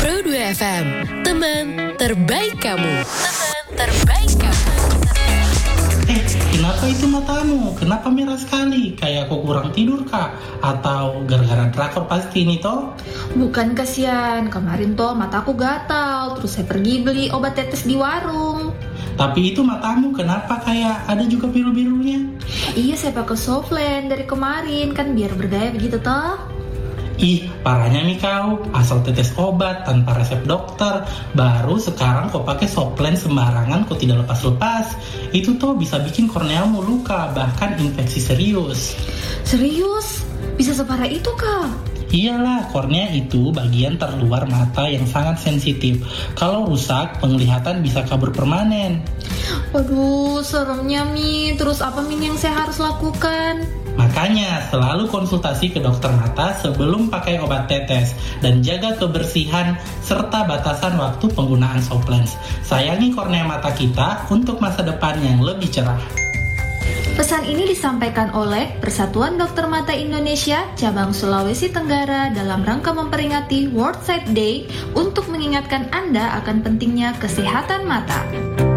Pro 2 FM, teman terbaik kamu. Teman terbaik kamu. Kenapa itu matamu? Kenapa merah sekali? Kayak kok kurang tidur kak? Atau gara-gara drakor pasti ini toh? Bukan, kasihan. Kemarin toh mataku gatal, terus saya pergi beli obat tetes di warung. Tapi itu matamu kenapa kayak ada juga biru-birunya? Iya, saya pakai Softland dari kemarin, kan biar bergaya begitu toh. Ih, parahnya nih kau, asal tetes obat tanpa resep dokter, baru sekarang kau pakai Softland sembarangan kau tidak lepas-lepas. Itu tuh bisa bikin korneamu luka, bahkan infeksi serius. Serius? Bisa separah itu kak? Iyalah, kornea itu bagian terluar mata yang sangat sensitif. Kalau rusak, penglihatan bisa kabur permanen. Waduh, seremnya Mi. Terus apa Mi yang saya harus lakukan? Makanya selalu konsultasi ke dokter mata sebelum pakai obat tetes dan jaga kebersihan serta batasan waktu penggunaan Softlands. Sayangi kornea mata kita untuk masa depan yang lebih cerah. Pesan ini disampaikan oleh Persatuan Dokter Mata Indonesia Cabang Sulawesi Tenggara dalam rangka memperingati World Sight Day untuk mengingatkan Anda akan pentingnya kesehatan mata.